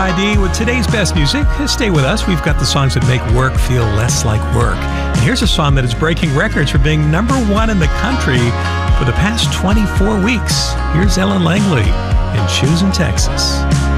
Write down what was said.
ID with today's best music. Stay with us. We've got the songs that make work feel less like work. And here's a song that is breaking records for being number one in the country for the past 24 weeks. Here's Ellen Langley in Choosing Texas.